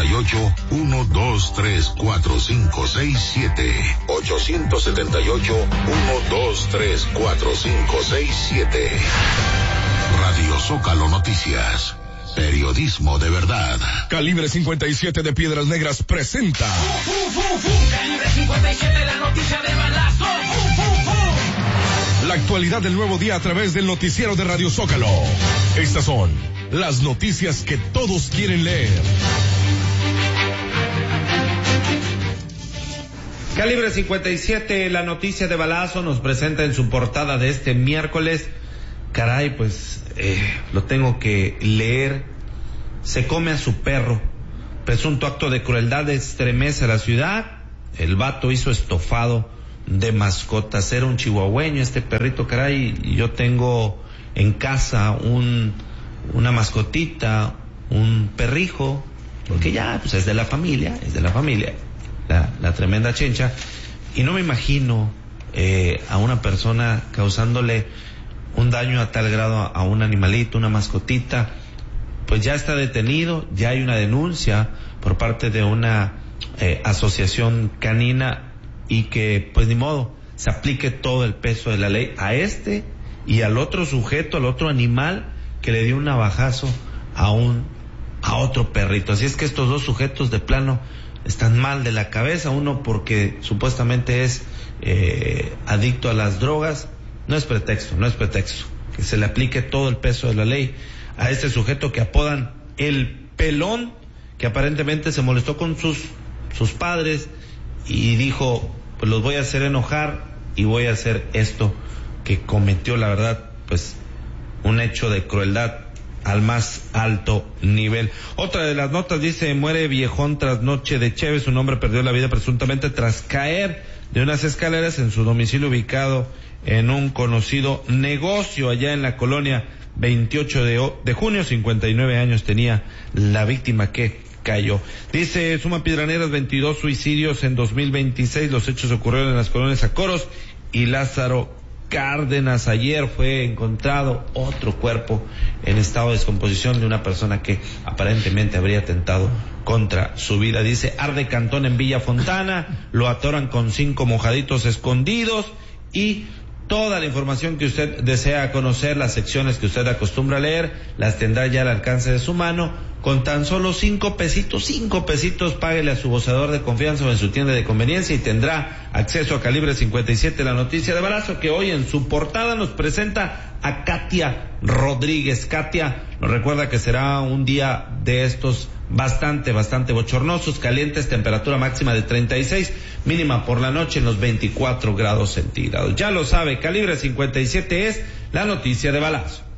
878-123-4567. 878-123-4567. Radio Zócalo Noticias. Periodismo de verdad. Calibre 57 de Piedras Negras presenta. Calibre 57, la noticia de balazo. La actualidad del nuevo día a través del noticiero de Radio Zócalo. Estas son las noticias que todos quieren leer. Calibre 57, la noticia de balazo, nos presenta en su portada de este miércoles. Caray, pues lo tengo que leer. Se come a su perro. Presunto acto de crueldad estremece a la ciudad. El vato hizo estofado de mascotas. Era un chihuahueño este perrito, caray. Y yo tengo en casa una mascotita, un perrijo, porque ya pues es de la familia, la tremenda Chencha. Y no me imagino a una persona causándole un daño a tal grado a un animalito, una mascotita. Pues ya está detenido, ya hay una denuncia por parte de una asociación canina, y que pues ni modo, se aplique todo el peso de la ley a este y al otro sujeto, al otro animal que le dio un navajazo a otro perrito. Así es que estos dos sujetos de plano están mal de la cabeza, uno porque supuestamente es adicto a las drogas. No es pretexto, que se le aplique todo el peso de la ley a este sujeto que apodan el Pelón, que aparentemente se molestó con sus padres y dijo, pues los voy a hacer enojar y voy a hacer esto que cometió, la verdad, pues un hecho de crueldad al más alto nivel. Otra de las notas dice: muere viejón tras noche de cheve. Un hombre perdió la vida presuntamente tras caer de unas escaleras en su domicilio ubicado en un conocido negocio allá en la colonia 28 de junio. 59 años tenía la víctima que cayó. Dice: suma Piedraneras 22 suicidios en 2026. Los hechos ocurrieron en las colonias Acoros y Lázaro Cárdenas. Ayer fue encontrado otro cuerpo en estado de descomposición de una persona que aparentemente habría atentado contra su vida. Dice: arde cantón en Villa Fontana, lo atoran con 5 mojaditos escondidos. Y toda la información que usted desea conocer, las secciones que usted acostumbra a leer, las tendrá ya al alcance de su mano. Con tan solo 5 pesitos, páguele a su voceador de confianza o en su tienda de conveniencia y tendrá acceso a Calibre 57, la noticia de balazo, que hoy en su portada nos presenta a Katia Rodríguez. Katia nos recuerda que será un día de estos bastante bochornosos, calientes, temperatura máxima de 36, mínima por la noche en los 24 grados centígrados. Ya lo sabe, Calibre 57 es la noticia de balazo.